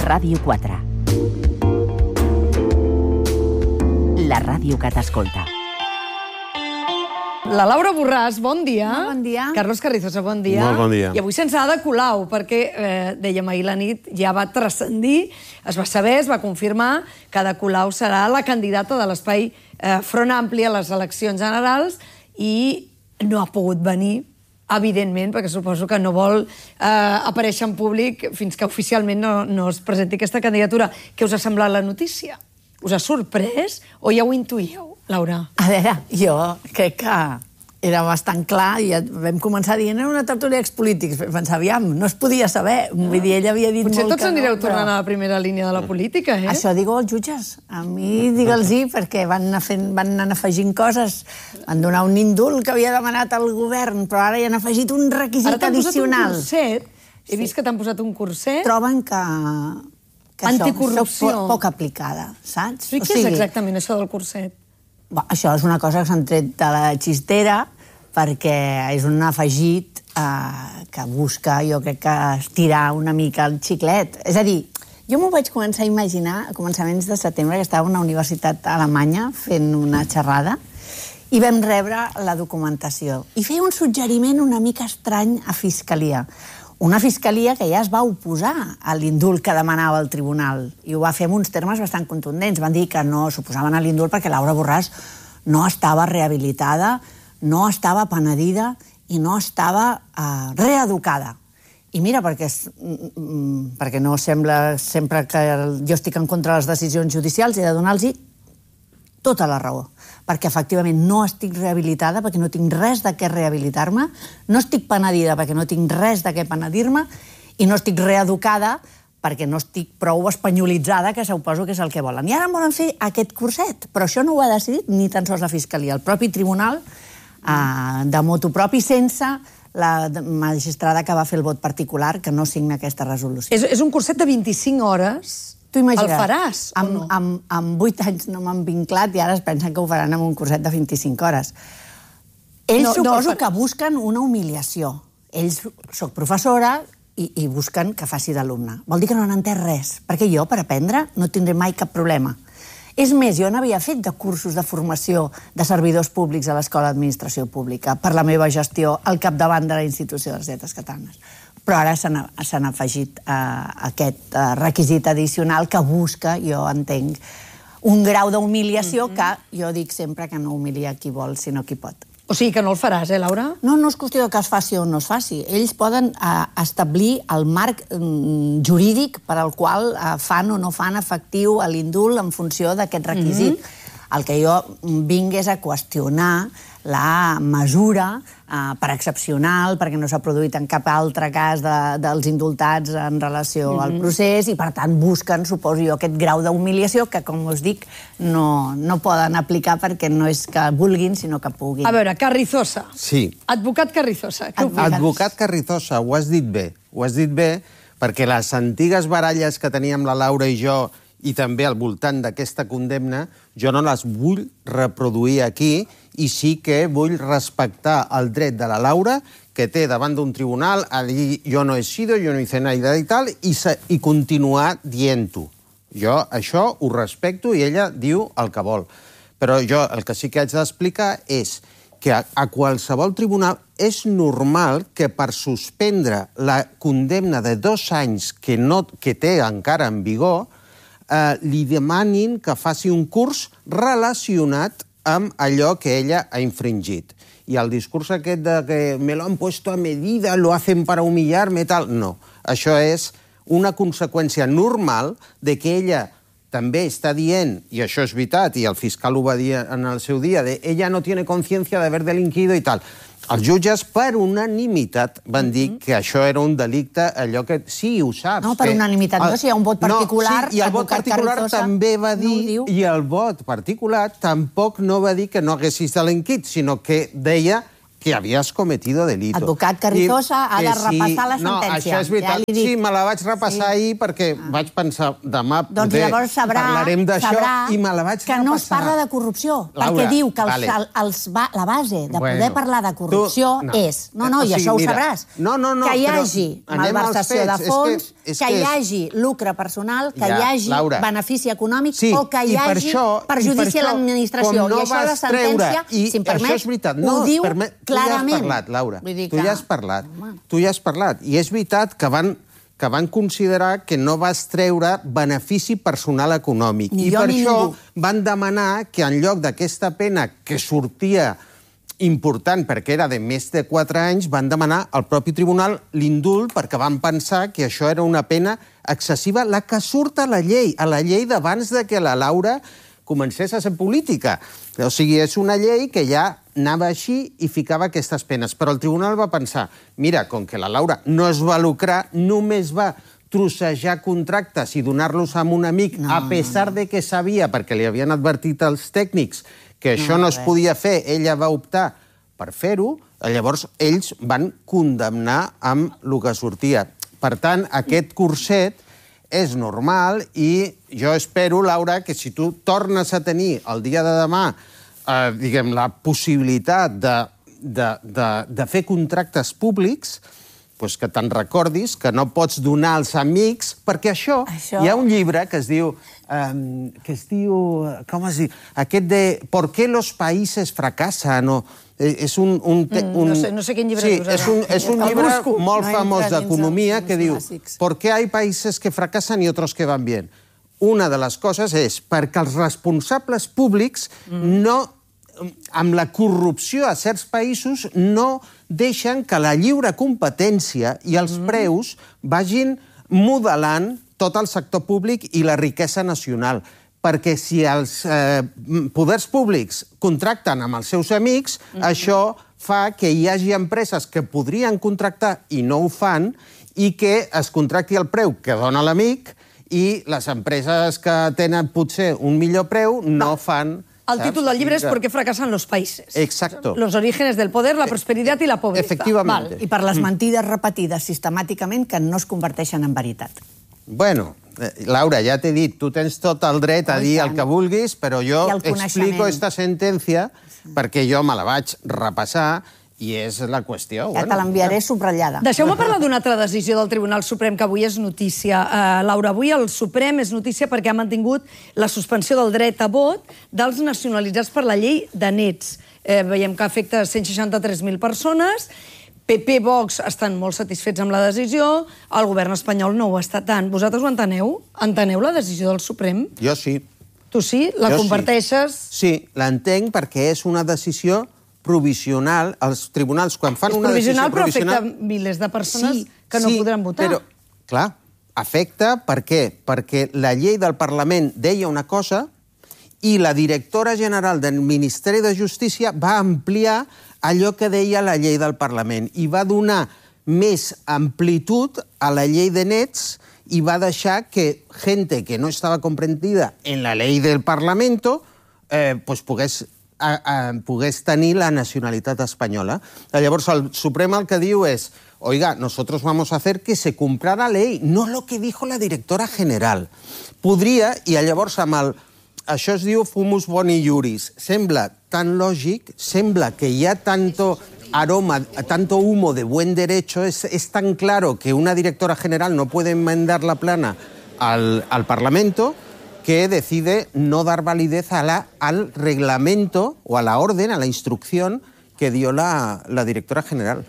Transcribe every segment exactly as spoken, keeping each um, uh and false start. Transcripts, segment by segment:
Ràdio quatre. La ràdio que t'escolta. La Laura Borràs, bon dia. Molt bon dia. Carlos Carrizosa, bon dia. Molt bon dia. I avui sense Ada Colau, perquè, eh, dèiem ahir la nit, ja va transcendir, es va saber, es va confirmar que Ada Colau serà la candidata de l'espai eh, Front Ampli a les eleccions generals i no ha pogut venir, evidentment, perquè suposo que no vol eh, aparèixer en públic fins que oficialment no, no es presenti aquesta candidatura. Què us ha semblat la notícia? Us ha sorprès o ja ho intuïeu, Laura? A veure, jo crec que era bastant clar i ja vam començar dient era una tertúlia expolítics. Pensava, aviam, no es podia saber. Vull dir, ella havia dit Potser molt que no. Potser tots anireu tornant a la primera línia de la política, eh? Això digo als jutges. A mi digue'ls-hi, perquè van anar, fent, van anar afegint coses. Van donar un indult que havia demanat el govern, però ara hi han afegit un requisit addicional. Ara t'han posat un curset. He vist que t'han posat un curset. Troben que... que Anticorrupció. Soc poc aplicada, saps? I què és exactament això del curset? Això és una cosa que s'han tret de la xistera perquè és un afegit eh, que busca, jo crec que estirar una mica el xiclet. És a dir, jo m'ho vaig començar a imaginar a començaments de setembre, que estava a una universitat alemanya fent una xerrada i vam rebre la documentació. I feia un suggeriment una mica estrany a Fiscalia. Una fiscalia que ja es va oposar a l'indult que demanava el tribunal i ho va fer en uns termes bastant contundents. Van dir que no s'oposaven a l'indult perquè Laura Borràs no estava rehabilitada, no estava penedida i no estava eh, reeducada. I mira, perquè, perquè no sembla sempre que jo estic en contra de les decisions judicials, he de donar-los tota la raó, perquè efectivament no estic rehabilitada, perquè no tinc res de què rehabilitar-me, no estic penedida perquè no tinc res de què penedir-me i no estic reeducada perquè no estic prou espanyolitzada, que suposo que és el que volen. I ara volen fer aquest curset, però això no ho ha decidit ni tan sols la Fiscalia. El propi tribunal, eh, de motu propi, sense la magistrada que va fer el vot particular, que no signa aquesta resolució. És, és un curset de vint-i-cinc hores. Tu imagina't, el faràs o amb, no? Amb, amb vuit anys no m'han vinclat i ara es pensen que ho faran amb un curset de vint-i-cinc hores. Ells no, suposo no, que busquen una humiliació. Ells, soc professora i, i busquen que faci d'alumne. Vol dir que no han entès res, perquè jo, per aprendre, no tindré mai cap problema. És més, jo n'havia fet de cursos de formació de servidors públics a l'Escola d'Administració Pública per la meva gestió al capdavant de la Institució de les Lletres Catalanes. Però ara s'han afegit eh, aquest eh, requisit addicional que busca, jo entenc, un grau d'humiliació mm-hmm. que jo dic sempre que no humilia qui vol, sinó qui pot. O sigui que no el faràs, eh, Laura? No, no és qüestió que es faci o no es faci. Ells poden eh, establir el marc mm, jurídic per al qual eh, fan o no fan efectiu l'indult en funció d'aquest requisit. Mm-hmm. El que jo vinc és a qüestionar la mesura eh, per excepcional, perquè no s'ha produït en cap altre cas de, dels indultats en relació mm-hmm. al procés, i per tant busquen, suposo jo, aquest grau d'humiliació que, com us dic, no, no poden aplicar perquè no és que vulguin, sinó que puguin. A veure, Carrizosa. Sí. Advocat Carrizosa. Advocat. Advocat Carrizosa, ho has dit bé. Ho has dit bé perquè les antigues baralles que teníem la Laura i jo i també al voltant d'aquesta condemna, jo no les vull reproduir aquí i sí que vull respectar el dret de la Laura que té davant d'un tribunal a dir jo no he sido, jo no hice nada i tal, i, i continuar dient-ho. Jo això ho respecto i ella diu el que vol. Però jo el que sí que haig d'explicar és que a, a qualsevol tribunal és normal que per suspendre la condemna de dos anys que, no, que té encara en vigor Eh, li demanin que faci un curs relacionat amb allò que ella ha infringit. I el discurs aquest de que me lo han puesto a medida, lo hacen para humillarme, tal, no. Això és una conseqüència normal de que ella també està dient, i això és veritat, i el fiscal ho va dir en el seu dia, de ella no tiene conciencia de haber delinquido i tal. Els jutges, per unanimitat, van dir que això era un delicte, allò que... Sí, ho saps. No, per unanimitat no, si hi ha un vot particular... No, sí, i el vot particular també va dir... I el vot particular tampoc no va dir que no haguessis delinquit, sinó que deia que havies cometido delito. Advocat Carrizosa ha de repassar la no, sentència. Això és veritat. Ja sí, me la vaig repassar sí. ahir perquè ah. vaig pensar, demà doncs poder llavors sabrà, parlarem d'això i me la vaig que repassar. no es parla de corrupció, Laura, perquè diu que els, vale. els, els, la base de bueno, poder parlar de corrupció tu, no. és... No, no, o i sigui, això ho mira, sabràs. No, no, no, que hi hagi malversació de fons, és que, és que hi és... hagi lucre personal, que ja, hi hagi Laura. benefici econòmic sí, o que hi per hagi això, perjudici a l'administració. No I això la sentència, i si em permet, això és veritat. No, ho diu permet, clarament. Tu ja has parlat, Laura. Que... Tu ja has parlat. Tu ja has parlat. I és veritat que van, que van considerar que no vas treure benefici personal econòmic. Ni I jo, per ni això ningú. van demanar que en lloc d'aquesta pena que sortia important perquè era de més de quatre anys, van demanar al propi tribunal l'indult perquè van pensar que això era una pena excessiva, la que surt a la llei, a la llei d'abans de que la Laura comencés a ser política. O sigui, és una llei que ja anava així i ficava aquestes penes. Però el tribunal va pensar, mira, com que la Laura no es va lucrar, només va trossejar contractes i donar-los a un amic, no, a pesar de que sabia, perquè li havien advertit els tècnics, que això no, no es podia fer, ella va optar per fer-ho, llavors ells van condemnar amb el que sortia. Per tant, aquest curset és normal i jo espero, Laura, que si tu tornes a tenir el dia de demà eh, diguem, la possibilitat de, de, de, de fer contractes públics, doncs que te'n recordis que no pots donar als amics, perquè això, això... hi ha un llibre que es diu, um, que es diu, com es diu, aquest de ¿Por qué los países fracasan? O, és un... un, mm, un no, sé, no sé quin llibre sí, dius. És un, és un llibre busco. molt no famós d'economia que diu clàssics. ¿Por qué hay países que fracasan y otros que van bien? Una de les coses és perquè els responsables públics mm. no, amb la corrupció a certs països no deixen que la lliure competència i els mm. preus vagin modelant tot el sector públic i la riquesa nacional. Perquè si els eh, poders públics contracten amb els seus amics, mm-hmm. això fa que hi hagi empreses que podrien contractar i no ho fan, i que es contracti el preu que dona l'amic, i les empreses que tenen potser un millor preu no fan... El títol del llibre és ¿Por qué fracasan los países? Exacto. Los orígenes del poder, la prosperidad y la pobreza. Efectivament. I per les mentides repetides sistemàticament que no es converteixen en veritat. Bueno, Laura, ja t'he dit, tu tens tot el dret a dir el que vulguis, però jo explico esta sentència perquè jo me la vaig repassar i és la qüestió. Ja te l'enviaré subratllada. Deixeu-me parlar d'una altra decisió del Tribunal Suprem que avui és notícia. Uh, Laura, avui el Suprem és notícia perquè ha mantingut la suspensió del dret a vot dels nacionalitzats per la llei de nets. Eh, veiem que afecta cent seixanta-tres mil persones. P P, Vox estan molt satisfets amb la decisió, el govern espanyol no ho està tant. Vosaltres ho enteneu? Enteneu la decisió del Suprem? Jo sí. Tu sí? La jo comparteixes? Sí, sí, l'entenc perquè és una decisió provisional. Els tribunals, quan fan és una decisió provisional, provisional... però afecta milers de persones sí, que no sí, podran votar. Però, clar, afecta per què? Perquè la llei del Parlament deia una cosa i la directora general del Ministeri de Justícia va ampliar allò que deia la llei del Parlament i va donar més amplitud a la llei de nets i va deixar que gente que no estava comprendida en la llei del Parlamento eh, pues pogués, a, a, pogués tenir la nacionalitat espanyola. Llavors el Suprem el que diu és oiga, nosotros vamos a hacer que se cumpla la ley, no lo que dijo la directora general. Podria, i llavors amb el... Això es diu fumus boni iuris. Sembla tan lògic, sembla que hi ha tanto aroma, tanto humo de buen derecho, es, es tan claro que una directora general no puede enmendar la plana al, al Parlamento que decide no dar validez a la, al reglamento o a la orden, a la instrucción que dio la, la directora general.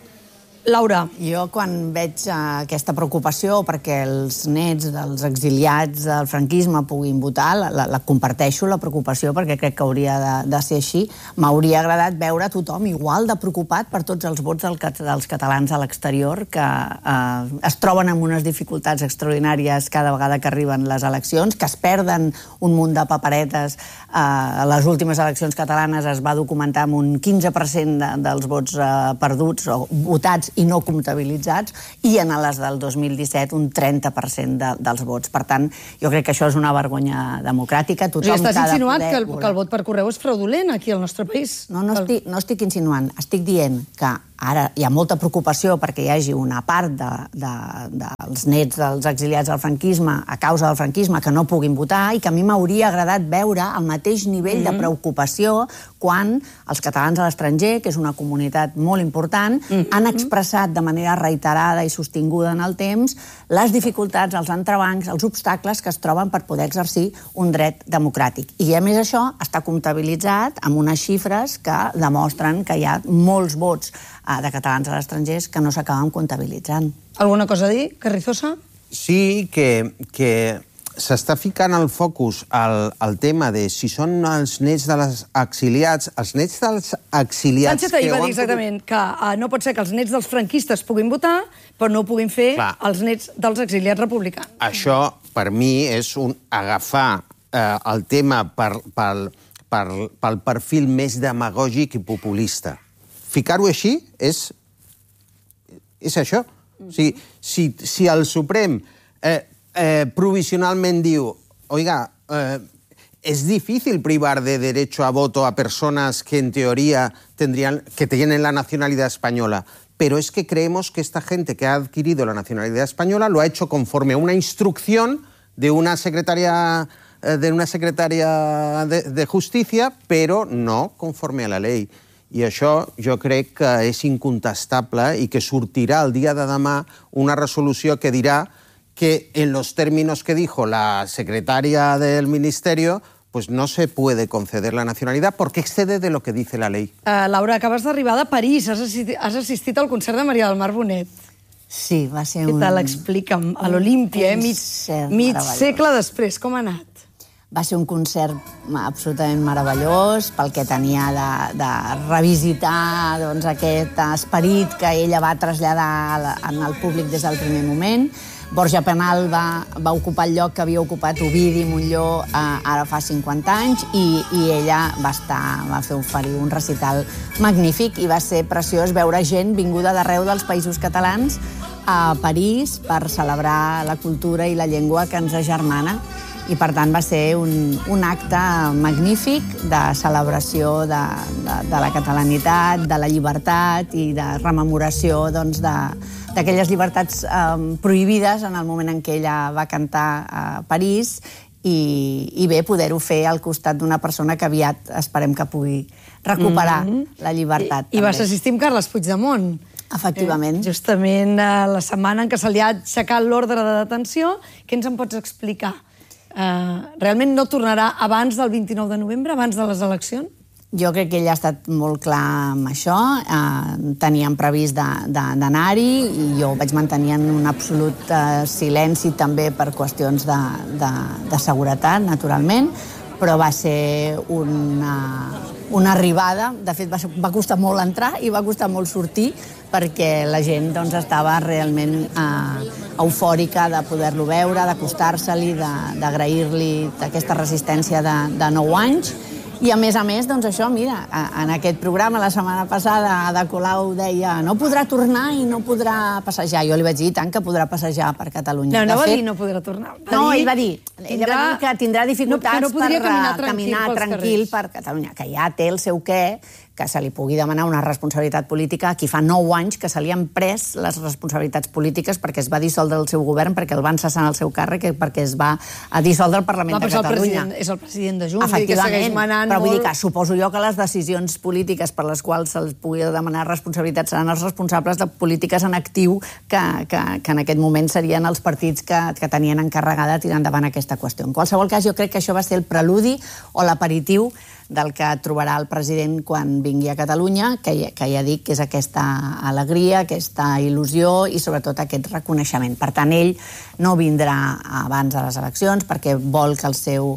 Laura. Jo, quan veig uh, aquesta preocupació perquè els nets dels exiliats del franquisme puguin votar, la, la, la comparteixo, la preocupació, perquè crec que hauria de, de ser així. M'hauria agradat veure tothom igual de preocupat per tots els vots del, dels catalans a l'exterior que uh, es troben amb unes dificultats extraordinàries cada vegada que arriben les eleccions, que es perden un munt de paperetes. Uh, a les últimes eleccions catalanes es va documentar amb un quinze per cent de, dels vots uh, perduts o votats i no comptabilitzats, i en les del dos mil disset un trenta per cent de, dels vots. Per tant, jo crec que això és una vergonya democràtica. Tothom, o sigui, estàs insinuant que el, que el vot per correu és fraudulent aquí al nostre país? No, no, el... estic, no estic insinuant. Estic dient que ara hi ha molta preocupació perquè hi hagi una part de, de, dels nets dels exiliats del franquisme a causa del franquisme que no puguin votar, i que a mi m'hauria agradat veure el mateix nivell mm-hmm. de preocupació quan els catalans a l'estranger, que és una comunitat molt important, mm-hmm. han expressat de manera reiterada i sostinguda en el temps les dificultats, els entrebancs, els obstacles que es troben per poder exercir un dret democràtic. I a més això està comptabilitzat amb unes xifres que demostren que hi ha molts vots de catalans a l'estranger que no s'acaben comptabilitzant. Alguna cosa a dir, Carrizosa? Sí, que, que s'està ficant el focus al, al tema de si són els nets dels exiliats, els nets dels exiliats... Sánchez ahir va dir exactament que uh, no pot ser que els nets dels franquistes puguin votar, però no ho puguin fer Clar. els nets dels exiliats republicans. Això, per mi, és un agafar eh, el tema per, per, per, pel perfil més demagògic i populista. Ficar-ho així és, és això. O sigui, si, si el Suprem eh, eh, provisionalment diu oiga, eh, es difícil privar de derecho a voto a personas que en teoría tendrían, que tienen la nacionalidad española, pero es que creemos que esta gente que ha adquirido la nacionalidad española lo ha hecho conforme a una instrucción de una secretaria, de, una secretaria de, de Justicia, pero no conforme a la ley. I això jo crec que és incontestable i que sortirà el dia de demà una resolució que dirà que en los términos que dijo la secretaria del Ministerio pues no se puede conceder la nacionalidad porque excede de lo que dice la ley. Uh, Laura, acabes d'arribar de París. Has assistit, has assistit al concert de Maria del Mar Bonet. Sí, va ser un... Què tal? Explica'm. A l'Olímpia, eh? Mig, mig segle després. Com ha anat? Va ser un concert absolutament meravellós pel que tenia de, de revisitar doncs, aquest esperit que ella va traslladar en el públic des del primer moment. Borja Penal va, va ocupar el lloc que havia ocupat Ovidi Montllor eh, ara fa cinquanta anys i, i ella va, estar, va fer oferir un recital magnífic i va ser preciós veure gent vinguda d'arreu dels països catalans a París per celebrar la cultura i la llengua que ens agermana. I, per tant, va ser un, un acte magnífic de celebració de, de, de la catalanitat, de la llibertat i de rememoració doncs, d'aquelles llibertats eh, prohibides en el moment en què ella va cantar a París i, i bé, poder-ho fer al costat d'una persona que aviat esperem que pugui recuperar mm-hmm. la llibertat. I, i vas assistir amb Carles Puigdemont. Efectivament. Eh, justament eh, la setmana en què se li ha aixecat l'ordre de detenció. Què ens en pots explicar? Uh, realment no tornarà abans del vint-i-nou de novembre, abans de les eleccions? Jo crec que ell ha estat molt clar amb això. Uh, teníem previst d'anar-hi i jo vaig mantenir en un absolut uh, silenci també per qüestions de, de, de seguretat, naturalment, però va ser una, una arribada. De fet, va, va costar molt entrar i va costar molt sortir perquè la gent doncs, estava realment eh, eufòrica de poder-lo veure, d'acostar-se-li, d'agrair-li aquesta resistència de, de nou anys. I, a més a més, doncs això, mira, en aquest programa la setmana passada Ada Colau deia no podrà tornar i no podrà passejar. Jo li vaig dir tant que podrà passejar per Catalunya. No, no va dir no podrà tornar. No, ell va dir, ella va dir que tindrà dificultats per caminar tranquil per Catalunya, que ja té el seu què, que se li pugui demanar una responsabilitat política a qui fa nou anys que se li han pres les responsabilitats polítiques perquè es va dissoldre el seu govern, perquè el van cessar en el seu càrrec, perquè es va dissoldre el Parlament de Catalunya. És el president de Junts, que segueix manant però vull dir que suposo jo que les decisions polítiques per les quals se'ls pugui demanar responsabilitats seran els responsables de polítiques en actiu que, que, que en aquest moment serien els partits que, que tenien encarregada tirar endavant aquesta qüestió. En qualsevol cas, jo crec que això va ser el preludi o l'aperitiu del que trobarà el president quan vingui a Catalunya, que, que ja dic que és aquesta alegria, aquesta il·lusió i sobretot aquest reconeixement. Per tant, ell no vindrà abans de les eleccions perquè vol que el seu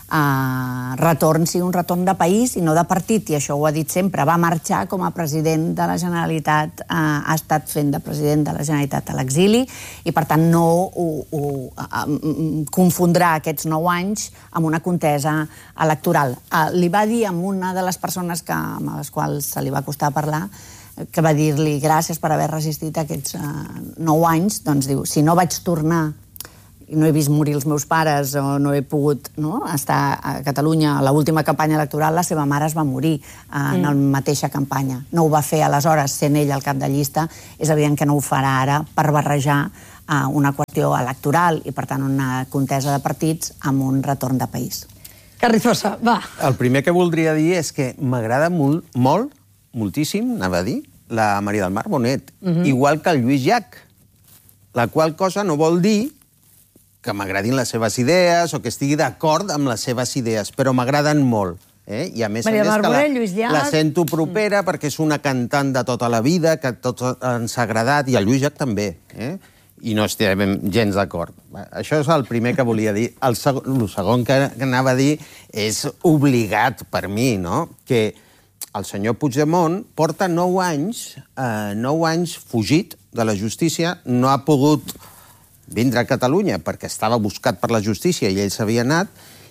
Uh, retorn sigui un retorn de país i no de partit, i això ho ha dit sempre. Va marxar com a president de la Generalitat, uh, ha estat fent de president de la Generalitat a l'exili i per tant no ho, ho, uh, confondrà aquests nou anys amb una contesa electoral. Uh, li va dir a una de les persones que, amb les quals se li va costar parlar que va dir-li gràcies per haver resistit aquests uh, nou anys, doncs diu, si no vaig tornar i no he vist morir els meus pares o no he pogut no, estar a Catalunya a l'última campanya electoral, la seva mare es va morir uh, mm. en la mateixa campanya. No ho va fer aleshores, sent ell al cap de llista. És evident que no ho farà ara per barrejar uh, una qüestió electoral i, per tant, una contesa de partits amb un retorn de país. Carrizosa, va. El primer que voldria dir és que m'agrada molt, molt, moltíssim, anava a dir, la Maria del Mar Bonet, mm-hmm. igual que el Lluís Llach, la qual cosa no vol dir que m'agradin les seves idees o que estigui d'acord amb les seves idees, però m'agraden molt. Eh? I a més Maria a més Mar que Bonet, la, Lluís Llach... la sento propera mm. perquè és una cantant de tota la vida, que a tots ens ha agradat, i el Lluís Llach també. Eh? I no estem gens d'acord. Això és el primer que volia dir. El segon, el segon que anava a dir és obligat per mi, no? Que el senyor Puigdemont porta nou anys, eh, nou anys fugit de la justícia, no ha pogut vindre a Catalunya perquè estava buscat per la justícia i ell s'havia anat,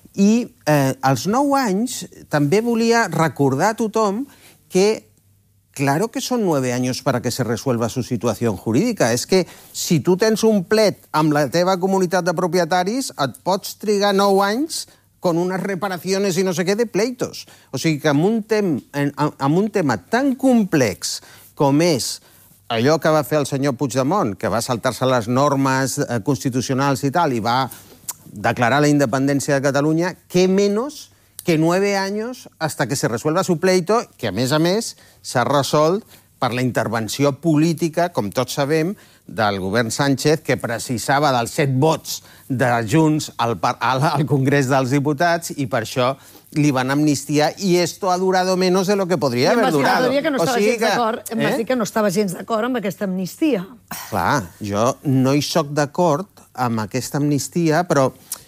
i eh, als nou anys també volia recordar a tothom que claro que son nueve años para que se resuelva su situación jurídica. És que si tu tens un plet amb la teva comunitat de propietaris, et pots trigar nou anys con unas reparaciones y no sé qué de pleitos. O sigui que amb un, tem, amb un tema tan complex com és allò que va fer el senyor Puigdemont, que va saltar-se les normes constitucionals i tal, i va declarar la independència de Catalunya, què menys que nueve años hasta que se resuelva su pleito, que a més a més s'ha resolt per la intervenció política, com tots sabem, del govern Sánchez, que precisava dels set vots de Junts al, al, al Congrés dels Diputats, i per això li van amnistiar, i esto ha durado menos de lo que podria haver durado. Que no estava gens d'acord, em vas dir que no estava gens d'acord amb aquesta amnistia. Clar, jo no hi soc d'acord amb aquesta amnistia, però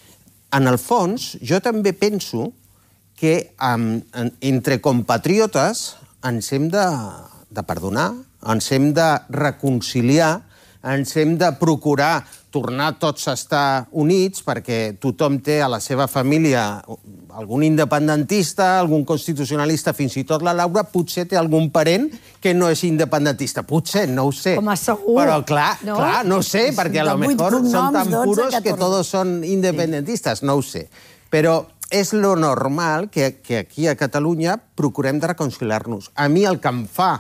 en el fons jo també penso que um, entre compatriotes ens hem de, de perdonar, ens hem de reconciliar, ens hem de procurar tornar tots a estar units, perquè tothom té a la seva família algun independentista, algun constitucionalista, fins i tot la Laura potser té algun parent que no és independentista. Potser, no ho sé. Com a segur. Però clar, no, clar, no sé, perquè a lo mejor són tan puros que tots són independentistes, no ho sé. Però és lo normal que, que aquí a Catalunya procurem de reconciliar-nos. A mi el que em fa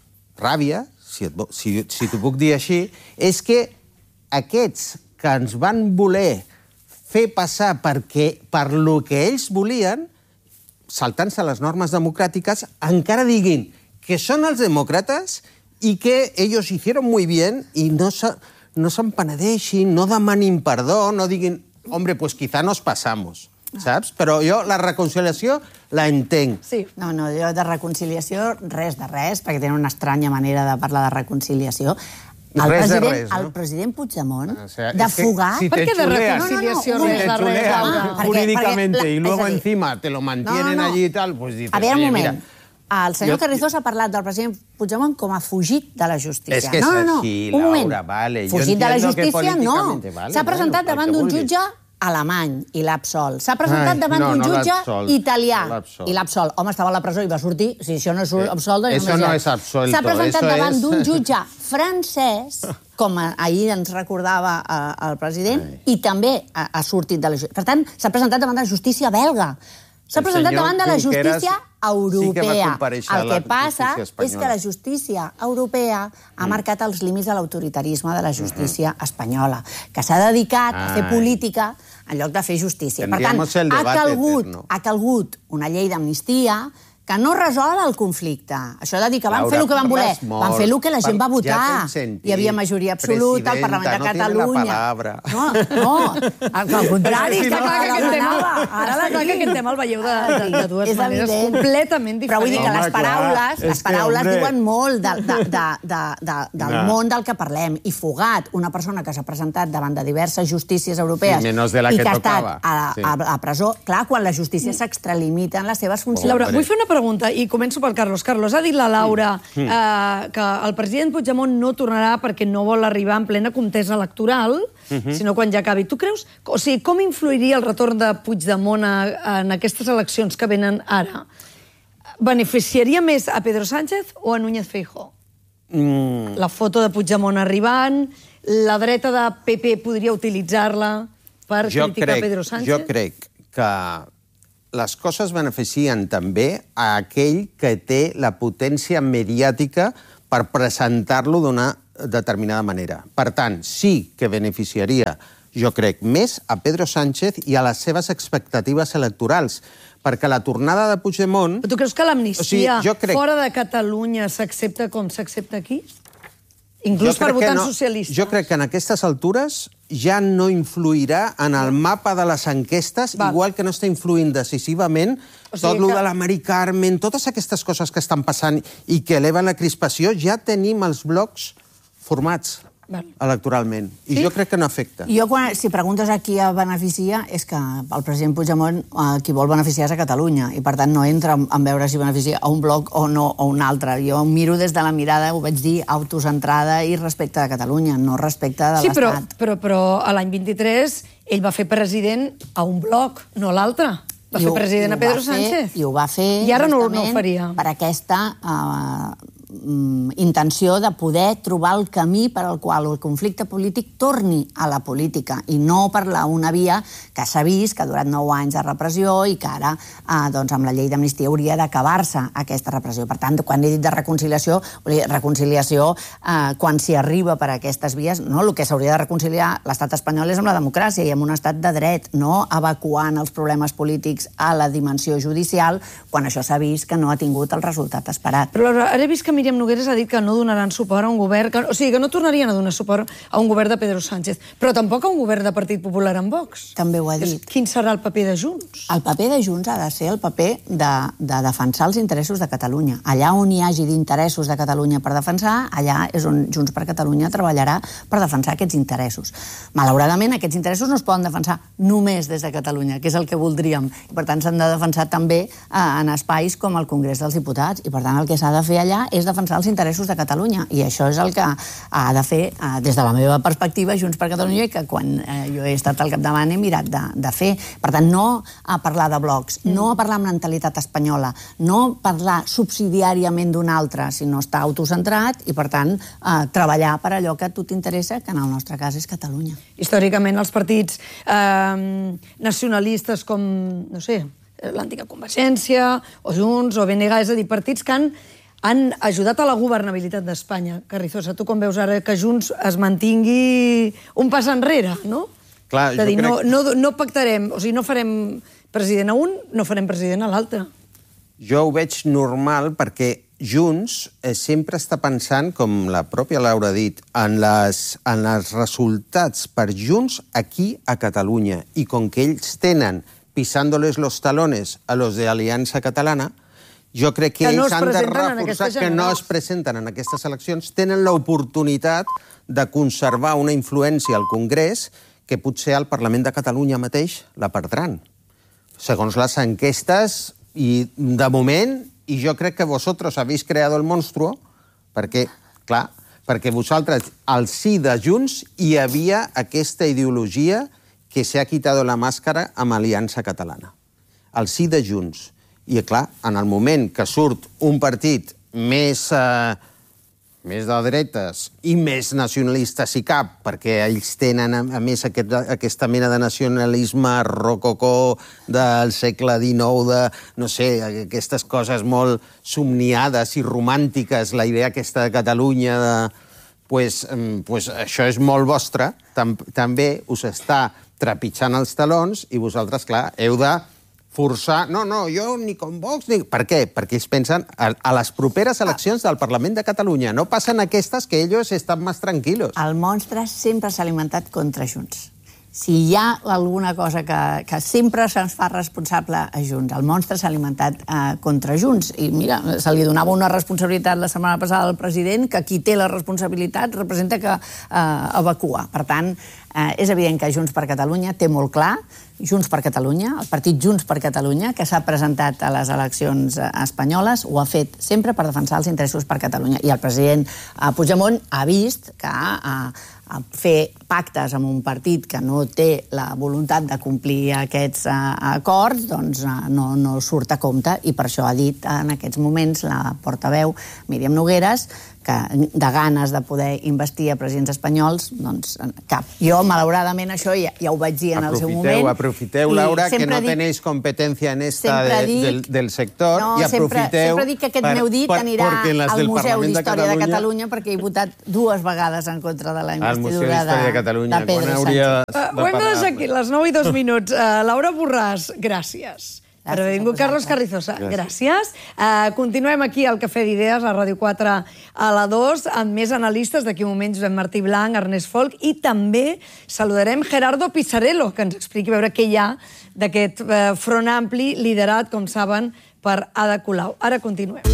ràbia, si, et, si, si t'ho puc dir així, és que aquests que ens van voler fer passar perquè, per lo que ells volien, saltant-se les normes democràtiques, encara diguin que són els demòcrates i que ells hicieron muy bien i no s'empenedeixin, no, no demanin perdó, no diguin, hombre, pues quizá nos pasamos. Saps? Però jo la reconciliació la entenc. Sí. No, no, jo de reconciliació res de res, perquè tenen una estranya manera de parlar de reconciliació. El res president, de res, no? El president Puigdemont, o sea, de fugar... Si per què de reconciliació no, no, no, res de res? Ah, jurídicamente perquè, y luego dir, encima te lo mantienen no, no. allí y tal, pues dices... A veure, un moment. Mira, el senyor jo... Carrizosa ha parlat del president Puigdemont com a fugit de la justícia. És que no, és no, no. així, un moment. Laura, vale. Fugit de la justícia, no. Vale, S'ha presentat bueno, davant d'un jutge alemany i l'ha absolt. S'ha presentat Ai, davant no, d'un no jutge italià i l'ha absolt. Home, estava a la presó i va sortir. Si això no és absolt, doncs Eso no és absolto. S'ha presentat eso davant es... d'un jutge francès, com ahir ens recordava el president, Ai. i també ha, ha sortit de la justícia. Per tant, s'ha presentat davant de la justícia belga. S'ha presentat davant de la justícia europea. Sí el que passa és que la justícia europea ha marcat els límits de l'autoritarisme de la justícia espanyola, que s'ha dedicat a fer política en lloc de fer justícia. Per tant, ha calgut, ha calgut una llei d'amnistia que no resol el conflicte. Això de dir que van fer el que van voler. Van fer el que la gent va votar. Hi havia majoria absoluta al Parlament de Catalunya. No, no, al contrari, que ara la clar que aquest tema el veieu de dues maneres completament diferents. Però vull dir que les paraules, les paraules diuen molt del món del que parlem. I Fugat, una persona que s'ha presentat davant de diverses justícies europees i que ha estat a la presó, clar, quan la justícia s'extralimita en les seves funcions. Laura, vull fer una pregunta, i començo pel Carlos. Carlos, ha dit la Laura eh, que el president Puigdemont no tornarà perquè no vol arribar en plena contesa electoral, uh-huh. sinó quan ja acabi. Tu creus... O sigui, com influiria el retorn de Puigdemont a, en aquestes eleccions que venen ara? Beneficiaria més a Pedro Sánchez o a Núñez Feijóo? Mm. La foto de Puigdemont arribant, la dreta de P P podria utilitzar-la per jo criticar crec, Pedro Sánchez? Jo crec que les coses beneficien també a aquell que té la potència mediàtica per presentar-lo d'una determinada manera. Per tant, sí que beneficiaria, jo crec, més a Pedro Sánchez i a les seves expectatives electorals, perquè la tornada de Puigdemont... Però tu creus que l'amnistia o sigui, crec... fora de Catalunya s'accepta com s'accepta aquí? Inclús per votants no, socialistes? Jo crec que en aquestes altures ja no influirà en el mapa de les enquestes, Val. igual que no està influint decisivament o sigui tot que... lo de la Mari Carmen, totes aquestes coses que estan passant i que eleven la crispació, ja tenim els blocs formats. Val. Electoralment. I sí? jo crec que no afecta. Jo, quan, si preguntes a qui beneficia, és que el president Puigdemont eh, qui vol beneficiar és a Catalunya, i per tant no entra en veure si beneficia a un bloc o no o un altre. Jo miro des de la mirada, ho vaig dir, autocentrada i respecte de Catalunya, no respecte de sí, l'Estat. Sí, però, però, però a l'any vint-i-tres ell va fer president a un bloc, no a l'altre. Va I fer ho, president a Pedro Sánchez. I ho va fer I ara no, no ho faria. Per aquesta... Eh, intenció de poder trobar el camí per al qual el conflicte polític torni a la política i no per la una via que s'ha vist que ha durat nou anys de repressió i que ara, eh, doncs, amb la llei d'amnistia hauria d'acabar-se aquesta repressió. Per tant, quan he dit de reconciliació, reconciliació eh, quan s'hi arriba per aquestes vies, no, el que s'hauria de reconciliar l'estat espanyol és amb la democràcia i amb un estat de dret, no evacuant els problemes polítics a la dimensió judicial quan això s'ha vist que no ha tingut el resultat esperat. Però ara he vist que Míriam Nogueras ha dit que no donaran suport a un govern, que, o sigui, que no tornarien a donar suport a un govern de Pedro Sánchez, però tampoc a un govern de Partit Popular amb Vox. També ho ha dit. Quin serà el paper de Junts? El paper de Junts ha de ser el paper de, de defensar els interessos de Catalunya. Allà on hi hagi d'interessos de Catalunya per defensar, allà és on Junts per Catalunya treballarà per defensar aquests interessos. Malauradament, aquests interessos no es poden defensar només des de Catalunya, que és el que voldríem. I, per tant, s'han de defensar també eh, en espais com el Congrés dels Diputats. I, per tant, el que s'ha de fer allà és defensar els interessos de Catalunya. I això és el que ha de fer, eh, des de la meva perspectiva, Junts per Catalunya, i que quan eh, jo he estat al capdavant he mirat de, de fer. Per tant, no a parlar de blocs, mm. no a parlar amb mentalitat espanyola, no parlar subsidiàriament d'un altre, sinó estar autocentrat i, per tant, eh, treballar per allò que a tu t'interessa, que en el nostre cas és Catalunya. Històricament, els partits eh, nacionalistes com, no sé, l'antiga Convergència, o Junts, o B N G, és a dir, partits que han han ajudat a la governabilitat d'Espanya. Carrizosa, tu com veus ara que Junts es mantingui un pas enrere, no? Clar, és a dir, crec... no, no, no pactarem, o sigui, no farem president a un, no farem president a l'altre. Jo ho veig normal perquè Junts sempre està pensant, com la pròpia Laura ha dit, en, les, en els resultats per Junts aquí a Catalunya. I com que ells tenen pisándoles los talones a los de Aliança Catalana, jo crec que, que ells no han de reforçar que no es presenten en aquestes eleccions, tenen l'oportunitat de conservar una influència al Congrés que potser al Parlament de Catalunya mateix la perdran. Segons les enquestes, i de moment, i jo crec que vosaltres habéis creado el monstruo, perquè, clar, perquè vosaltres, al sí de Junts, hi havia aquesta ideologia que s'ha quitado la màscara amb Aliança Catalana. Al sí de Junts. I, clar, en el moment que surt un partit més, eh, més de dretes i més nacionalista si cap, perquè ells tenen, a, a més, aquest, aquesta mena de nacionalisme rococó del segle dinou, de, no sé, aquestes coses molt somniades i romàntiques, la idea aquesta de Catalunya, de, pues, pues això és molt vostre, tam, també us està trepitjant els talons i vosaltres, clar, heu de forçar... No, no, jo ni com Vox... Ni... Per què? Perquè ells pensen a, a les properes eleccions del Parlament de Catalunya. No passen aquestes que ells estan més tranquil·los. El monstre sempre s'ha alimentat contra Junts. Si hi ha alguna cosa que, que sempre se'ns fa responsable a Junts, el monstre s'ha alimentat eh, contra Junts. I mira, se li donava una responsabilitat la setmana passada al president, que qui té la responsabilitat representa que eh, evacua. Per tant, eh, és evident que Junts per Catalunya té molt clar, Junts per Catalunya, el partit Junts per Catalunya, que s'ha presentat a les eleccions espanyoles, ho ha fet sempre per defensar els interessos per Catalunya. I el president eh, Puigdemont ha vist que eh, fer pactes amb un partit que no té la voluntat de complir aquests uh, acords, doncs uh, no, no surt a compte, i per això ha dit en aquests moments la portaveu Míriam Nogueras que de ganes de poder investir a presidents espanyols, doncs cap. Jo, malauradament, això ja, ja ho vaig dir en el seu moment. Aprofiteu, Laura, que no tenéis competència en esta de, dic, del, del sector, no, i aprofiteu... Sempre, sempre dic que aquest per, meu dit per, anirà al Museu d'Història de, de Catalunya, perquè he votat dues vegades en contra de la investidura de, de, de Pedro Sánchez. Uh, ho hem de deixar aquí, les nou i dos minuts. Uh, Laura Borràs, gràcies. Per haver vingut, Carlos Carrizosa. Gràcies. Uh, continuem aquí al Cafè d'Idees, a Ràdio quatre a la dos, amb més analistes. D'aquí un moment, Josep Martí Blanc, Ernest Folch, i també saludarem Gerardo Pisarello, que ens expliqui veure què hi ha d'aquest uh, front ampli liderat, com saben, per Ada Colau. Ara continuem.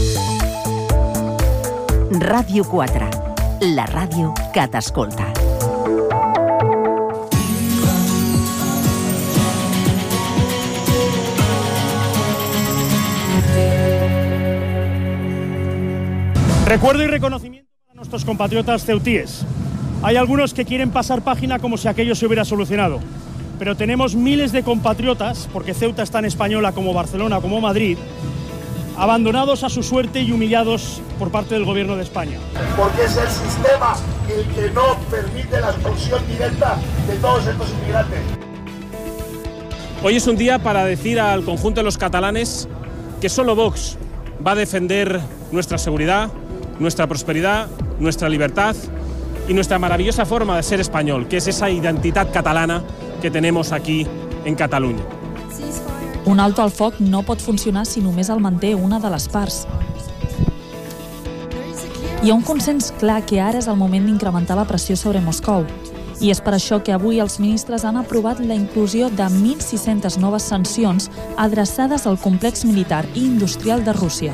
Ràdio quatre, la ràdio que t'escolta. Recuerdo y reconocimiento para nuestros compatriotas ceutíes. Hay algunos que quieren pasar página como si aquello se hubiera solucionado. Pero tenemos miles de compatriotas, porque Ceuta es tan española como Barcelona, como Madrid, abandonados a su suerte y humillados por parte del gobierno de España. Porque es el sistema el que no permite la expulsión directa de todos estos inmigrantes. Hoy es un día para decir al conjunto de los catalanes que solo Vox va a defender nuestra seguridad, nuestra prosperidad, nuestra libertad y nuestra maravillosa forma de ser español, que es esa identidad catalana que tenemos aquí en Catalunya. Un alto al foc no pot funcionar si només el manté una de les parts. Hi ha un consens clar que ara és el moment d'incrementar la pressió sobre Moscou. I és per això que avui els ministres han aprovat la inclusió de mil sis-centes noves sancions adreçades al complex militar i industrial de Rússia.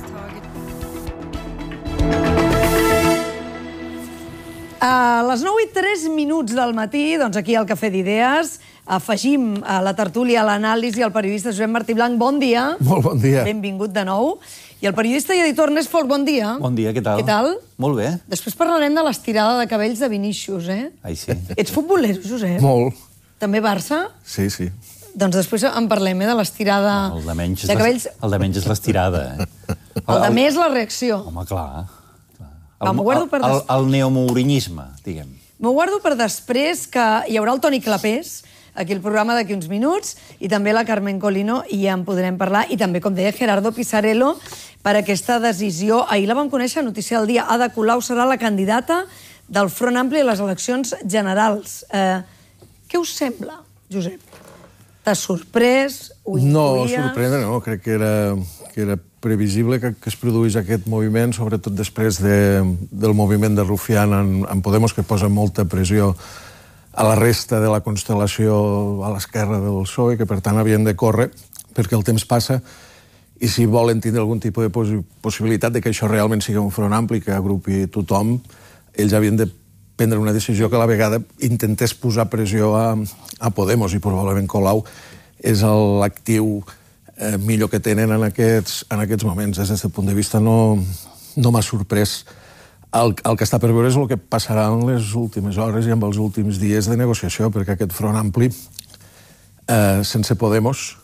A les nou i tres minuts del matí, doncs aquí al Cafè d'Idees, afegim a la tertúlia, a l'anàlisi, el periodista Josep Martí Blanc. Bon dia. Molt bon dia. Benvingut de nou. I el periodista i editor Ernest Folch, bon dia. Bon dia, què tal? Què tal? Molt bé. Després parlarem de l'estirada de cabells de Vinícius, eh? Ai, sí. Ets futbolero, Josep? Molt. També Barça? Sí, sí. Doncs després en parlem, eh, de l'estirada el de, menys de cabells. El de menys és l'estirada, eh? El, el de més la reacció. Home, clar. El, Va, m'ho guardo per el, el neomourinhisme, diguem. M'ho guardo per després, que hi haurà el Toni Clapés, aquí el programa d'aquí uns minuts, i també la Carmen Colino, i ja en podrem parlar, i també, com deia, Gerardo Pisarello, per aquesta decisió. Ahir la vam conèixer, notícia del dia. Ada Colau serà la candidata del Front Ampli a les eleccions generals. Eh, què us sembla, Josep? T'ha sorprès? Ho intuïes? No, sorprendre no. Crec que era, que era previsible que, que es produís aquest moviment, sobretot després de, del moviment de Rufián en, en Podemos, que posa molta pressió a la resta de la constel·lació a l'esquerra del P S O E, que per tant havien de córrer, perquè el temps passa, i si volen tindre algun tipus de possi possibilitat de que això realment sigui un front ampli, que agrupi tothom, ells havien de prendre una decisió que a la vegada intentés posar pressió a, a Podemos, i probablement Colau és l'actiu eh, millor que tenen en aquests, en aquests moments. Des d'aquest punt de vista no, no m'ha sorprès. El, el que està per veure és el que passarà en les últimes hores i en els últims dies de negociació, perquè aquest front ampli, eh, sense Podemos,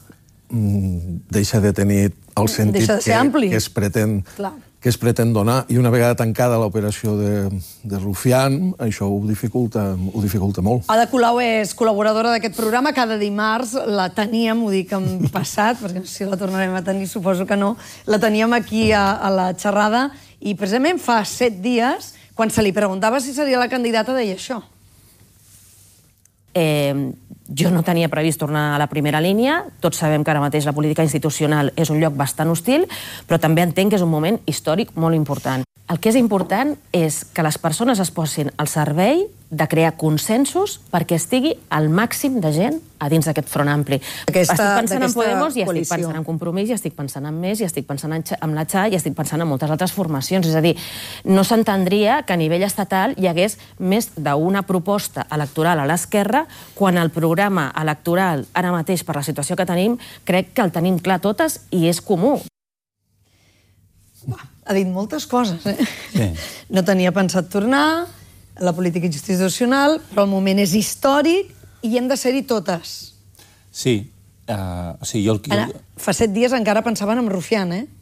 deixa de tenir el sentit de que, que, es pretén, que es pretén donar, i una vegada tancada l'operació de, de Rufián, això ho dificulta, ho dificulta molt. Ada Colau és col·laboradora d'aquest programa. Cada dimarts la teníem, ho dic en passat, perquè si la tornarem a tenir, suposo que no, la teníem aquí a, a la xerrada, i precisament fa set dies, quan se li preguntava si seria la candidata, deia això. Eh, jo no tenia previst tornar a la primera línia. Tots sabem que ara mateix la política institucional és un lloc bastant hostil, però també entenc que és un moment històric molt important. El que és important és que les persones es posin al servei de crear consensos perquè estigui el màxim de gent a dins d'aquest front ampli. Aquesta, estic pensant en Podemos, i coalició. estic pensant en Compromís, i estic pensant en Més, i estic pensant en, en la Xa, i estic pensant en moltes altres formacions. És a dir, no s'entendria que a nivell estatal hi hagués més d'una proposta electoral a l'esquerra, quan el programa electoral, ara mateix, per la situació que tenim, crec que el tenim clar totes i és comú. Ha dit moltes coses, eh? Sí. No tenia pensat tornar, la política institucional, però el moment és històric i hem de ser-hi totes. Sí. Uh, sí jo el... Ara, fa set dies encara pensaven en Rufián, eh?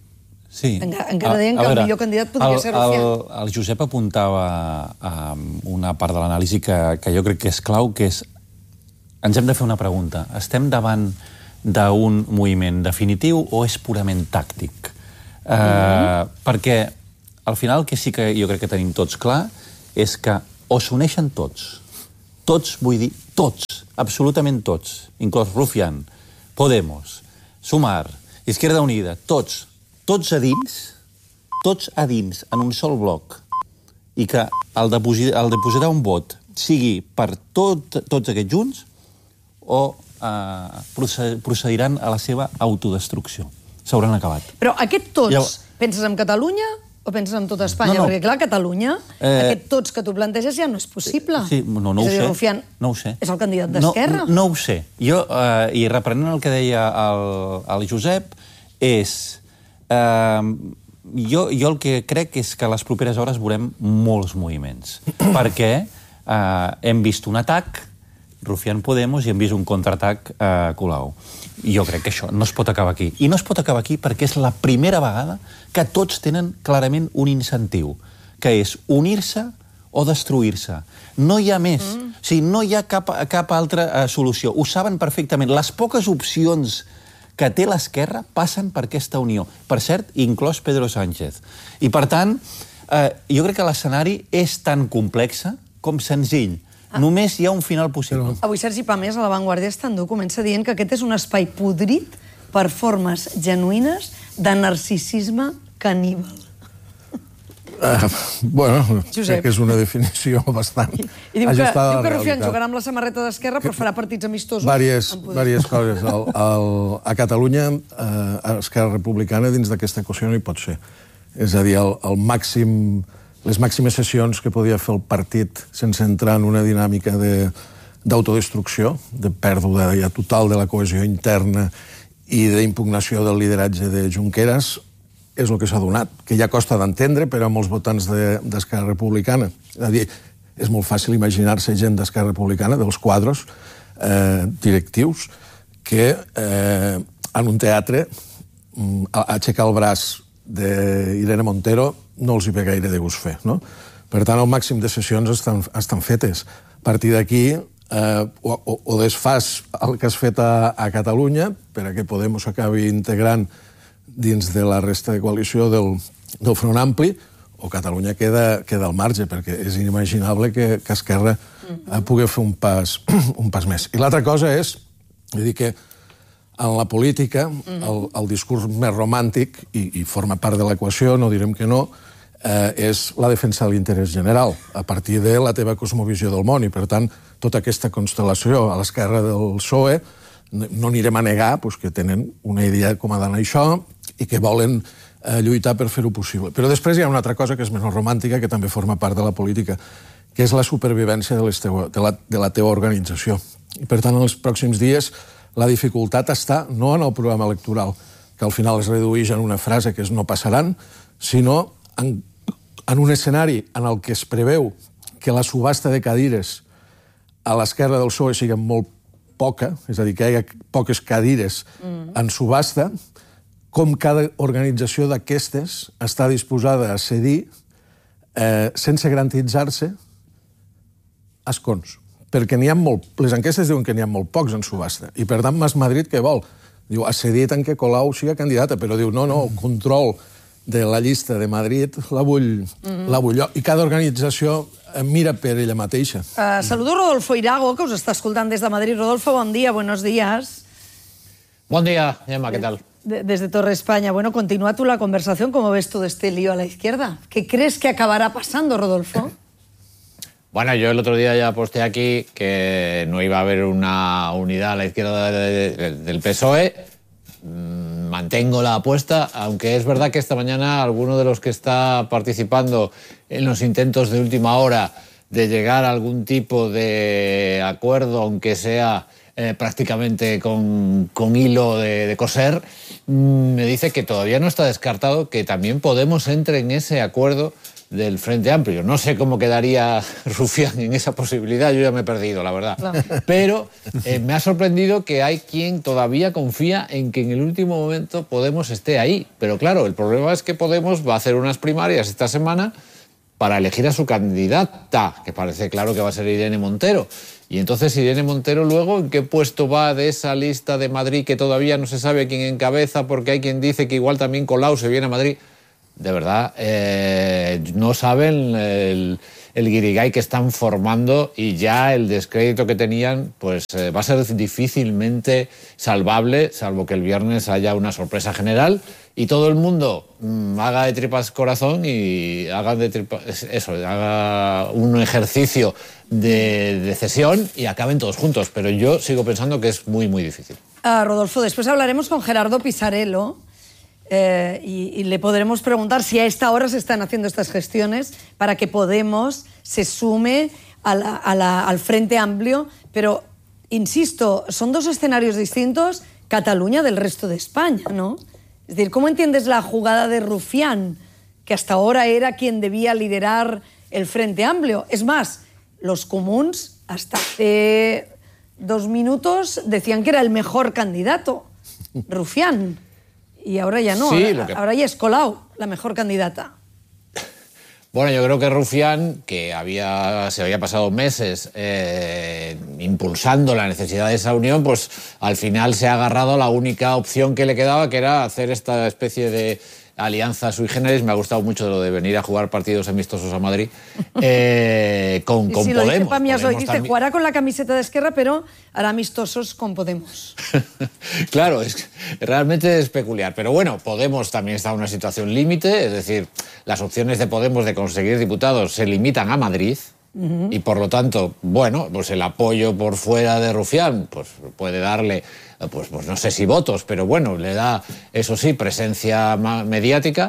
Sí. Encara deien que el millor candidat podria ser Rufián. El, el Josep apuntava a una part de l'anàlisi que, que jo crec que és clau, que és... Ens hem de fer una pregunta. Estem davant d'un moviment definitiu o és purament tàctic? Mm-hmm. uh, perquè al final el que sí que jo crec que tenim tots clar és que o s'uneixen tots, tots, vull dir, tots, absolutament tots, inclòs Rufián, Podemos, Sumar, Izquierda Unida, tots, tots a dins, tots a dins, en un sol bloc, i que el depositar un vot sigui per tot, tots aquests junts, o eh, procediran a la seva autodestrucció. S'hauran acabat. Però aquest tots, Llavors... penses en Catalunya o penses en tota Espanya? No, no. Perquè, clar, Catalunya, eh... aquest tots que tu planteges ja no és possible. Sí, no, no ho és a dir, sé. Rufián no ho sé. és el candidat d'Esquerra? No, no ho sé. Jo, eh, i reprenent el que deia el, el Josep, és... Eh, jo, jo el que crec és que a les properes hores veurem molts moviments. perquè eh, hem vist un atac, Rufián Podemos, i hem vist un contraatac a eh, Colau. I jo crec que això no es pot acabar aquí. I no es pot acabar aquí perquè és la primera vegada que tots tenen clarament un incentiu, que és unir-se o destruir-se. No hi ha més. Mm. O sigui, no hi ha cap, cap altra uh, solució. Ho saben perfectament. Les poques opcions que té l'esquerra passen per aquesta unió. Per cert, inclòs Pedro Sánchez. I, per tant, eh, jo crec que l'escenari és tan complex com senzill. Ah. Només hi ha un final possible. Avui Sergi Pamés, a La Vanguardia Estandú, comença dient que aquest és un espai podrit per formes genuïnes de narcisisme caníbal. Uh, bueno, Josep. crec que és una definició bastant I, i diu que, ajustada diu que a la Rufián realitat. jugarà amb la samarreta d'Esquerra però farà partits amistosos. Vàries, vàries coses. El, el, a Catalunya, eh, Esquerra Republicana, dins d'aquesta equació no hi pot ser. És a dir, el, el màxim, les màximes sessions que podia fer el partit sense entrar en una dinàmica de, d'autodestrucció, de pèrdua ja total de la cohesió interna i d'impugnació del lideratge de Junqueras, és el que s'ha donat, que ja costa d'entendre, però amb els votants d'Esquerra Republicana. És a dir, és molt fàcil imaginar-se gent d'Esquerra Republicana, dels quadros eh, directius, que eh, en un teatre aixecar el braç d'Irene Montero no els hi ve gaire de gust fer, no? Per tant, el màxim de sessions estan, estan fetes. A partir d'aquí, eh, o, o, o desfàs el que has fet a, a Catalunya, per a que Podemos acabi integrant dins de la resta de coalició del, del Front Ampli, o Catalunya queda, queda al marge, perquè és inimaginable que, que Esquerra mm-hmm. pugui fer un pas, un pas més. I l'altra cosa és, vull dir que en la política, mm-hmm. el, el discurs més romàntic, i, i forma part de l'equació, no direm que no, eh, és la defensa de l'interès general, a partir de la teva cosmovisió del món, i per tant, tota aquesta constel·lació a l'esquerra del P S O E, no anirem a negar pues, que tenen una idea com ha d'anar això, i que volen eh, lluitar per fer-ho possible. Però després hi ha una altra cosa que és menys romàntica, que també forma part de la política, que és la supervivència de, les teua, de, la, de la teva organització. I per tant, en els pròxims dies, la dificultat està no en el programa electoral, que al final es redueix en una frase que és no passaran, sinó en, en un escenari en el que es preveu que la subhasta de cadires a l'esquerra del P S O E sigui molt poca, és a dir, que hi ha poques cadires mm. en subhasta, com cada organització d'aquestes està disposada a cedir eh, sense garantitzar-se escons. Perquè n'hi ha molt... Les enquestes diuen que n'hi ha molt pocs en subhasta. I per tant, Mas Madrid què vol? Diu, ha cedit en que Colau sigui candidata, però diu, no, no, el control de la llista de Madrid la vull, mm-hmm. la vull jo. I cada organització mira per ella mateixa. Uh, saludo Rodolfo Irago, que us està escoltant des de Madrid. Rodolfo, bon dia, buenos días. Buen día, Gemma, ¿qué tal? Desde Torre España. Bueno, continúa tú la conversación. ¿Cómo ves todo este lío a la izquierda? ¿Qué crees que acabará pasando, Rodolfo? Bueno, yo el otro día ya posté aquí que no iba a haber una unidad a la izquierda de, de, del P S O E. Mantengo la apuesta, aunque es verdad que esta mañana alguno de los que está participando en los intentos de última hora de llegar a algún tipo de acuerdo, aunque sea eh, prácticamente con, con hilo de, de coser, me dice que todavía no está descartado que también Podemos entre en ese acuerdo del Frente Amplio. No sé cómo quedaría Rufián en esa posibilidad, yo ya me he perdido, la verdad. Claro. Pero eh, me ha sorprendido que hay quien todavía confía en que en el último momento Podemos esté ahí. Pero claro, el problema es que Podemos va a hacer unas primarias esta semana para elegir a su candidata, que parece claro que va a ser Irene Montero. Y entonces Irene Montero luego, ¿en qué puesto va de esa lista de Madrid que todavía no se sabe quién encabeza, porque hay quien dice que igual también Colau se viene a Madrid? De verdad, eh, no saben el, el guirigay que están formando, y ya el descrédito que tenían pues eh, va a ser difícilmente salvable, salvo que el viernes haya una sorpresa general y todo el mundo mmm, haga de tripas corazón y haga de tripas, eso, haga un ejercicio de, de cesión y acaben todos juntos. Pero yo sigo pensando que es muy, muy difícil. Uh, Rodolfo, después hablaremos con Gerardo Pisarello. Eh, y, y le podremos preguntar si a esta hora se están haciendo estas gestiones para que Podemos se sume a la, a la, al Frente Amplio, pero, insisto, son dos escenarios distintos, Cataluña del resto de España, ¿no? Es decir, ¿cómo entiendes la jugada de Rufián, que hasta ahora era quien debía liderar el Frente Amplio? Es más, los comuns hasta hace dos minutos decían que era el mejor candidato, Rufián. Y ahora ya no, sí, ahora, que... ahora ya es Colau la mejor candidata. Bueno, yo creo que Rufián, que había, se había pasado meses eh, impulsando la necesidad de esa unión, pues al final se ha agarrado a la única opción que le quedaba, que era hacer esta especie de alianza sui generis. Me ha gustado mucho lo de venir a jugar partidos amistosos a Madrid eh, con, con sí, Podemos. Lo dice Pamias hoy, dice, también... jugará con la camiseta de Esquerra, pero hará amistosos con Podemos. Claro, es, realmente es peculiar. Pero bueno, Podemos también está en una situación límite, es decir, las opciones de Podemos de conseguir diputados se limitan a Madrid. Uh-huh. Y por lo tanto, bueno, pues el apoyo por fuera de Rufián pues puede darle, pues, pues no sé si votos, pero bueno, le da, eso sí, presencia mediática.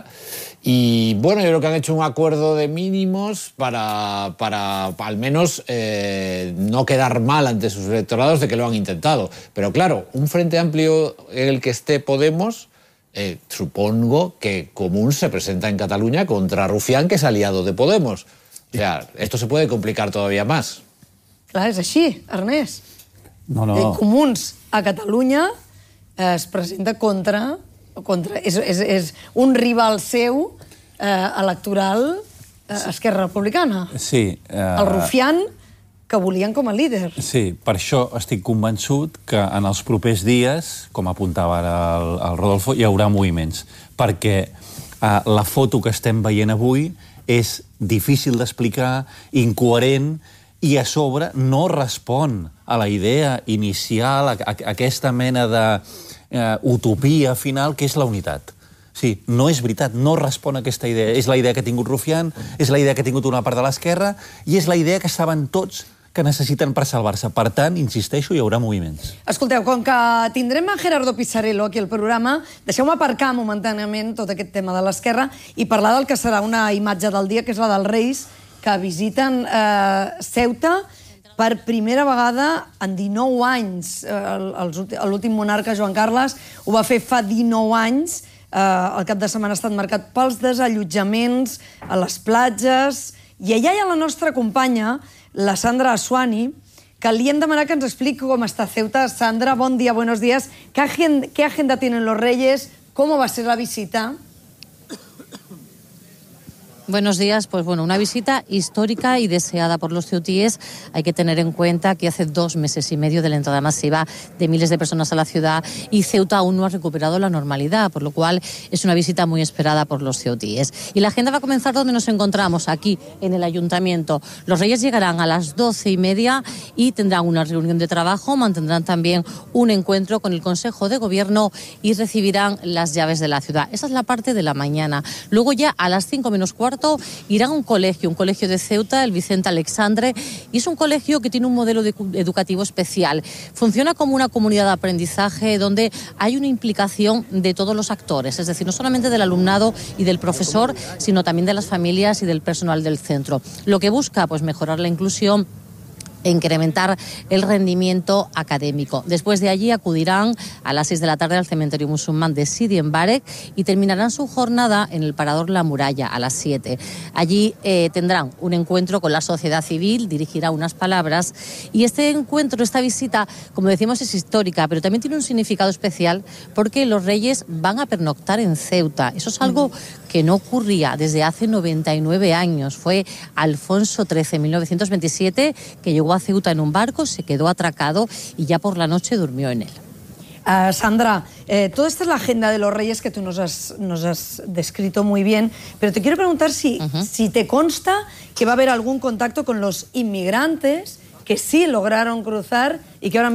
Y bueno, yo creo que han hecho un acuerdo de mínimos para, para al menos eh, no quedar mal ante sus electorados de que lo han intentado. Pero claro, un Frente Amplio en el que esté Podemos, eh, supongo que Común se presenta en Cataluña contra Rufián, que es aliado de Podemos. O sea, esto se puede complicar todavía más. Clar, és així, Ernest. No, no. Eh, Comuns a Catalunya eh, es presenta contra... contra és, és, és un rival seu eh, electoral eh, Esquerra Republicana. Sí. Eh, el Rufián, que volien com a líder. Sí, per això estic convençut que en els propers dies, com apuntava ara el, el Rodolfo, hi haurà moviments. Perquè eh, la foto que estem veient avui és difícil d'explicar, incoherent, i a sobre no respon a la idea inicial, a, a, a aquesta mena d'utopia uh, final, que és la unitat. Sí, no és veritat, no respon a aquesta idea. És la idea que ha tingut Rufián, és la idea que ha tingut una part de l'esquerra, i és la idea que saben tots que necessiten per salvar-se. Per tant, insisteixo, hi haurà moviments. Escolteu, com que tindrem a Gerardo Pisarello aquí al programa, deixeu-me aparcar momentàniament tot aquest tema de l'esquerra i parlar del que serà una imatge del dia, que és la dels Reis, que visiten eh, Ceuta per primera vegada en dinou anys. Eh, L'últim monarca, Joan Carles, ho va fer fa dinou anys. Eh, el cap de setmana ha estat marcat pels desallotjaments a les platges. I allà hi ha la nostra companya, la Sandra Assuani, que li hem demanat que ens expliqui com està Ceuta. Sandra, bon dia, buenos días. ¿Qué agenda, qué agenda tienen los Reyes? ¿Cómo va a ser la visita? Buenos días. Pues bueno, una visita histórica y deseada por los ceutíes. Hay que tener en cuenta que hace dos meses y medio de la entrada masiva de miles de personas a la ciudad y Ceuta aún no ha recuperado la normalidad, por lo cual es una visita muy esperada por los ceutíes. Y la agenda va a comenzar donde nos encontramos, aquí en el Ayuntamiento. Los Reyes llegarán a las doce y media y tendrán una reunión de trabajo, mantendrán también un encuentro con el Consejo de Gobierno y recibirán las llaves de la ciudad. Esa es la parte de la mañana. Luego ya a las cinco menos cuarto irán a un colegio, un colegio de Ceuta, el Vicente Alexandre, y es un colegio que tiene un modelo de, educativo especial. Funciona como una comunidad de aprendizaje donde hay una implicación de todos los actores, es decir, no solamente del alumnado y del profesor, sino también de las familias y del personal del centro. Lo que busca, pues, mejorar la inclusión e incrementar el rendimiento académico. Después de allí acudirán a las seis de la tarde al cementerio musulmán de Sidi en Barek y terminarán su jornada en el Parador La Muralla a las siete. Allí eh, tendrán un encuentro con la sociedad civil, dirigirá unas palabras y este encuentro, esta visita, como decimos, es histórica, pero también tiene un significado especial porque los reyes van a pernoctar en Ceuta. Eso es algo que no ocurría desde hace noventa y nueve años. Fue Alfonso trece, en mil novecientos veintisiete, que llegó a Ceuta en un barco, se quedó atracado y ya por la noche durmió en él. Uh, Sandra, eh, toda esta es la agenda de los reyes que tú nos has, nos has descrito muy bien, pero te quiero preguntar si, uh-huh. si te consta que va a haber algún contacto con los inmigrantes que sí lograron cruzar y que ahora mismo